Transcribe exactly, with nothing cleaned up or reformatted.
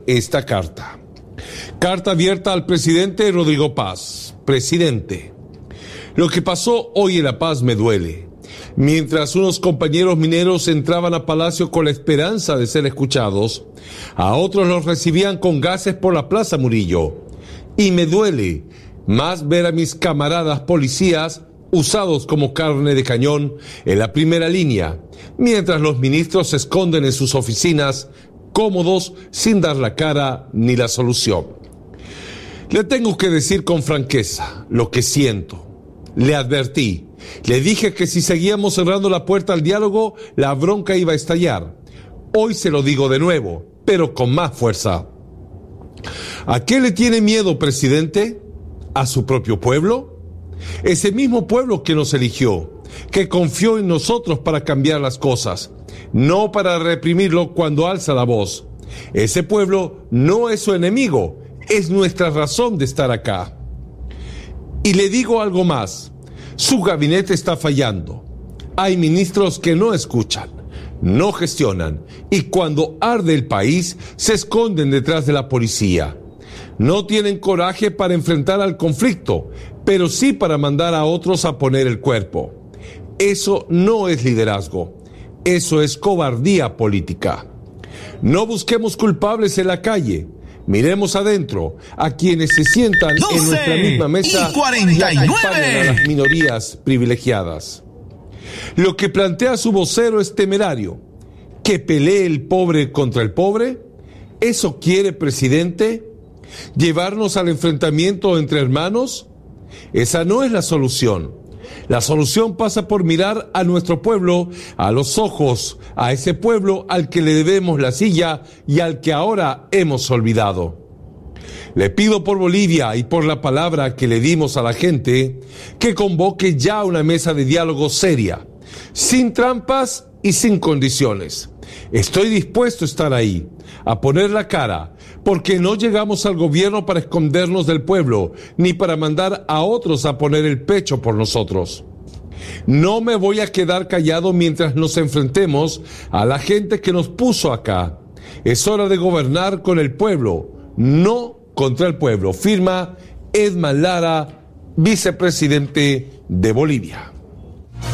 esta carta. Carta abierta al presidente Rodrigo Paz. Presidente, lo que pasó hoy en La Paz me duele. Mientras unos compañeros mineros entraban a Palacio con la esperanza de ser escuchados, a otros los recibían con gases por la Plaza Murillo. Y me duele más ver a mis camaradas policías usados como carne de cañón en la primera línea, mientras los ministros se esconden en sus oficinas, cómodos, sin dar la cara ni la solución. Le tengo que decir con franqueza lo que siento. Le advertí, le dije que si seguíamos cerrando la puerta al diálogo, la bronca iba a estallar. Hoy se lo digo de nuevo, pero con más fuerza. ¿A qué le tiene miedo, presidente? ¿A su propio pueblo? Ese mismo pueblo que nos eligió, que confió en nosotros para cambiar las cosas, no para reprimirlo cuando alza la voz. Ese pueblo no es su enemigo, es nuestra razón de estar acá. Y le digo algo más, su gabinete está fallando. Hay ministros que no escuchan, no gestionan, y cuando arde el país se esconden detrás de la policía. No tienen coraje para enfrentar al conflicto, pero sí para mandar a otros a poner el cuerpo. Eso no es liderazgo, eso es cobardía política. No busquemos culpables en la calle, miremos adentro a quienes se sientan en nuestra misma mesa y acompañan a las minorías privilegiadas. Lo que plantea su vocero es temerario. ¿Que pelee el pobre contra el pobre? ¿Eso quiere, presidente? ¿Llevarnos al enfrentamiento entre hermanos? Esa no es la solución. La solución pasa por mirar a nuestro pueblo a los ojos, a ese pueblo al que le debemos la silla y al que ahora hemos olvidado. Le pido por Bolivia y por la palabra que le dimos a la gente que convoque ya una mesa de diálogo seria, sin trampas y sin condiciones. Estoy dispuesto a estar ahí, a poner la cara, porque no llegamos al gobierno para escondernos del pueblo, ni para mandar a otros a poner el pecho por nosotros. No me voy a quedar callado mientras nos enfrentemos a la gente que nos puso acá. Es hora de gobernar con el pueblo, no contra el pueblo. Firma Edman Lara, vicepresidente de Bolivia.